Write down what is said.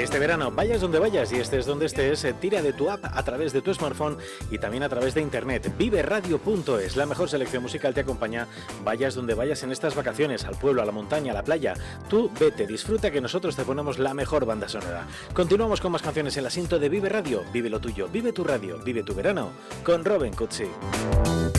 Este verano, vayas donde vayas y estés donde estés, tira de tu app a través de tu smartphone y también a través de internet. Viveradio.es, la mejor selección musical te acompaña, vayas donde vayas en estas vacaciones, al pueblo, a la montaña, a la playa. Tú vete, disfruta, que nosotros te ponemos la mejor banda sonora. Continuamos con más canciones en el asiento de Vive Radio. Vive lo tuyo, vive tu radio, vive tu verano con Robin Cutsi.